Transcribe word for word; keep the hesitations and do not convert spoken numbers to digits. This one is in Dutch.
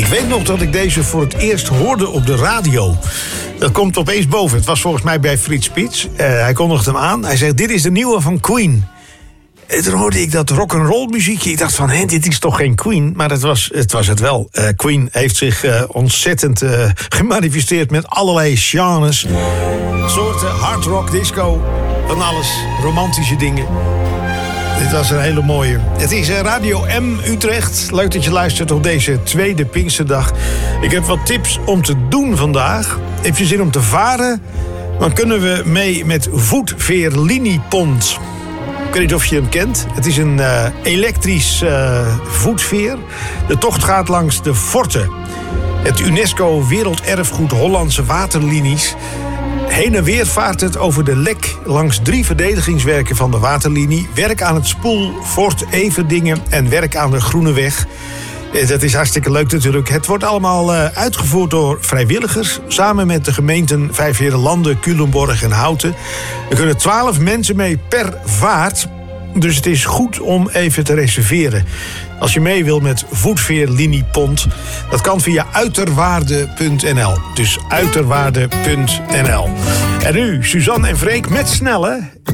Ik weet nog dat ik deze voor het eerst hoorde op de radio. Dat komt opeens boven. Het was volgens mij bij Frits Spits. Uh, hij kondigde hem aan. Hij zegt, dit is de nieuwe van Queen. En toen hoorde ik dat rock'n'roll muziekje. Ik dacht van, hé, dit is toch geen Queen? Maar het was het, was het wel. Uh, Queen heeft zich uh, ontzettend uh, gemanifesteerd met allerlei genres. Soorten hard rock, disco, van alles. Romantische dingen. Dit was een hele mooie. Het is Radio M Utrecht. Leuk dat je luistert op deze tweede Pinksterdag. Ik heb wat tips om te doen vandaag. Heb je zin om te varen? Dan kunnen we mee met voetveerliniepont. Ik weet niet of je hem kent. Het is een uh, elektrisch uh, voetveer. De tocht gaat langs de Forte. Het UNESCO Werelderfgoed Hollandse Waterlinies. Heen en weer vaart het over de Lek langs drie verdedigingswerken van de waterlinie. Werk aan het Spoel, Fort Everdingen en werk aan de Groeneweg. Dat is hartstikke leuk natuurlijk. Het wordt allemaal uh, uitgevoerd door vrijwilligers. Samen met de gemeenten Vijfheerenlanden, Culemborg en Houten. Er kunnen twaalf mensen mee per vaart. Dus het is goed om even te reserveren. Als je mee wil met voetveerliniepont, dat kan via uiterwaarde punt n l. Dus uiterwaarde punt n l. En nu, Suzanne en Freek met Snelle.